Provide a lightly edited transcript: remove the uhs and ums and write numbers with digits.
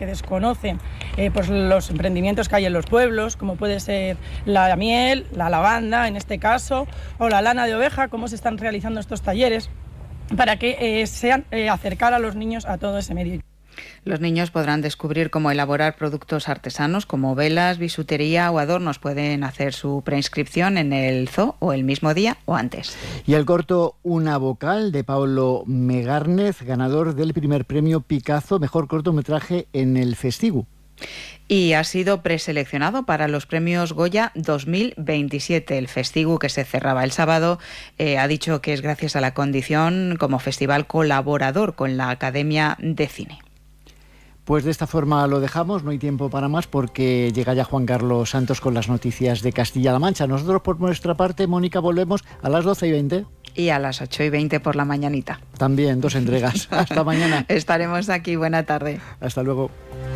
que desconocen pues los emprendimientos que hay en los pueblos, como puede ser la miel, la lavanda en este caso, o la lana de oveja, cómo se están realizando estos talleres para que sean acercar a los niños a todo ese medio. Los niños podrán descubrir cómo elaborar productos artesanos como velas, bisutería o adornos. Pueden hacer su preinscripción en el zoo o el mismo día o antes. Y el corto Una vocal de Pablo Megárnez, ganador del primer premio Picasso, mejor cortometraje en el Festigu. Y ha sido preseleccionado para los premios Goya 2027. El Festigu, que se cerraba el sábado, ha dicho que es gracias a la condición como festival colaborador con la Academia de Cine. Pues de esta forma lo dejamos, no hay tiempo para más porque llega ya Juan Carlos Santos con las noticias de Castilla-La Mancha. Nosotros por nuestra parte, Mónica, volvemos a las 12:20. Y a las 8:20 por la mañanita. También, 2 entregas. Hasta mañana. Estaremos aquí, buena tarde. Hasta luego.